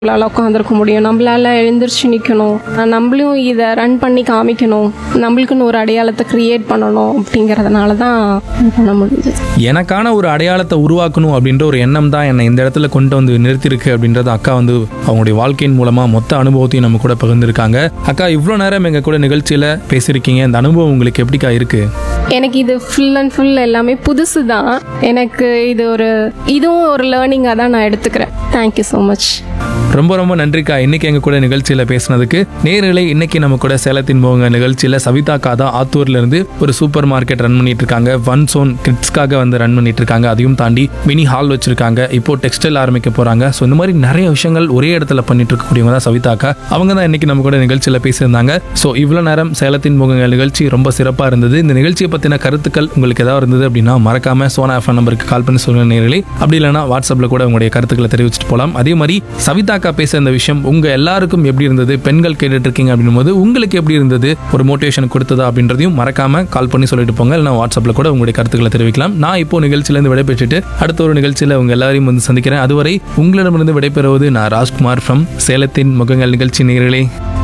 நம்மளால உட்காந்துருக்க முடியும், நம்மளால எழுந்திரிச்சு நிற்கணும், நம்மளும் இதை ரன் பண்ணி காமிக்கணும், நம்மளுக்குன்னு ஒரு அடையாளத்தை கிரியேட் பண்ணணும் அப்படிங்கிறதுனால தான் பண்ண முடியுது. எனக்கான ஒரு அடையாளத்தை உருவாக்கணும் அப்படின்ற ஒரு எண்ணம் தான் என்னை இந்த இடத்துல கொண்டு வந்து நிறுத்திருக்கு அப்படின்றது அக்கா வந்து அவங்களுடைய வாழ்க்கையின் மூலமா மொத்த அனுபவத்தையும் நம்ம கூட பகிர்ந்துருக்காங்க. அக்கா, இவ்வளோ நேரம் எங்க கூட நிகழ்ச்சியில பேசியிருக்கீங்க. இந்த அனுபவம் உங்களுக்கு எப்படிக்கா இருக்கு? எனக்கு இது ஃபுல் அண்ட் ஃபுல் எல்லாமே புதுசு தான். எனக்கு இதுவும் ஒரு லேர்னிங்காக தான் நான் எடுத்துக்கிறேன். Thank you so much. ரொம்ப ரொம்ப நன்றிக்கா இன்னைக்கு எங்க கூட நிகழ்ச்சியில பேசினதுக்கு. நேயர்களே, இன்னைக்கு நம்ம கூட சேலத்தின் போங்க நிகழ்ச்சியில சவிதா அக்கா தான் ஆத்தூர்ல இருந்து ஒரு சூப்பர் மார்க்கெட் ரன் பண்ணிட்டு இருக்காங்க. ஒன் சோன் கிட்ஸ்க்காக வந்து ரன் பண்ணிட்டு இருக்காங்க. அதையும் தாண்டி மினி ஹால் வச்சிருக்காங்க. இப்போ டெக்ஸ்டைல் ஆரம்பிக்க போறாங்க. ஸோ இந்த மாதிரி நிறைய விஷயங்கள் ஒரே இடத்துல பண்ணிட்டு இருக்கக்கூடியவங்க தான் சவிதா அக்கா. அவங்க தான் இன்னைக்கு நம்ம கூட நிகழ்ச்சியில பேசியிருந்தாங்க. ஸோ இவ்வளோ நேரம் சேலத்தின் போங்க நிகழ்ச்சி ரொம்ப சிறப்பா இருந்தது. இந்த நிகழ்ச்சியை பத்தின கருத்துக்கள் உங்களுக்கு ஏதாவது இருந்தது அப்படின்னா மறக்காம சோனா எஃப்எம் நம்பருக்கு கால் பண்ணி சொல்லுங்க நேயர்களே. அப்படி இல்லைன்னா வாட்ஸ்அப்ல கூட உங்களுடைய கருத்துக்களை தெரிவிச்சுட்டு போகலாம். அதே மாதிரி சவிதா அக்கா பேச இந்த விஷயம் உங்க எல்லாருக்கும் எப்படி இருந்தது, பெண்கள் கேட்டுட்டு இருக்கீங்க அப்படின்னும் போது உங்களுக்கு எப்படி இருந்தது, ஒரு மோட்டிவேஷன் கொடுத்ததா அப்படின்றதையும் மறக்காம கால் பண்ணி சொல்லிட்டு போங்க. இல்லைனா வாட்ஸ்அப்ல கூட உங்களுடைய கருத்துக்களை தெரிவிக்கலாம். நான் இப்போ நிகழ்ச்சியிலிருந்து விடைபெற்றுட்டு அடுத்த ஒரு நிகழ்ச்சியில உங்க எல்லாரையும் வந்து சந்திக்கிறேன். அதுவரை உங்களிடமிருந்து விடைபெறுவது நான் ராஜ்குமார் ஃப்ரம் சேலத்தின் முகங்கள் நிகழ்ச்சி நேயர்களே.